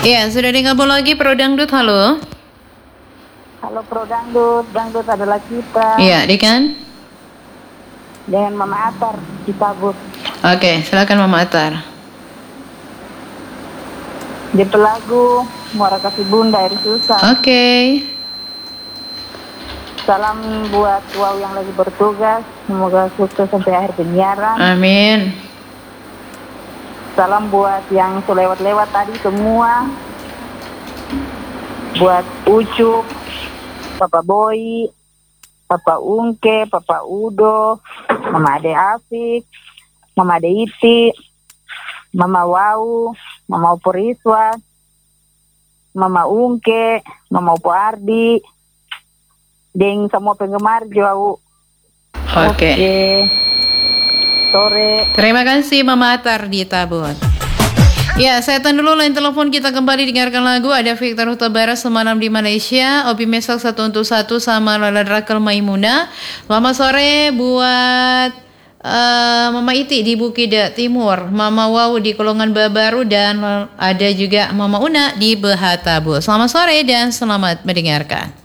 Iya, sudah digabung lagi Pro Dangdut, halo. Halo Pro Dangdut, Dangdut adalah kita. Iya, Dikan. Dengan Mama Atar, kita bud. Oke, silakan Mama Atar. Di lagu Muara Kasih Bunda Air Susah. Oke. Salam buat Wow yang lagi bertugas, semoga sukses sampai akhir penyiaran. Amin. Salam buat yang selewat-lewat tadi semua. Buat Ucup, Papa Boy, Papa Ungke, Papa Udo, Mama Ade Afik, Mama Ade Iti, Mama Wau, Mama Opo Riswa, Mama Ungke, Mama Opo Ardi, deng semua penggemar Jau. Oke. Sore. Terima kasih Mama Atar di Tabun. Ya, saya tahan dulu line telepon, kita kembali dengarkan lagu. Ada Victor Huta Barat Semalam di Malaysia, Obi Mesak 1 untuk 1 sama Lola Drakel Maimuna. Selamat sore buat Mama Iti di Bukit Timur, Mama Wow di Kolongan Babaru, dan ada juga Mama Una di Behatabu. Selamat sore dan selamat mendengarkan.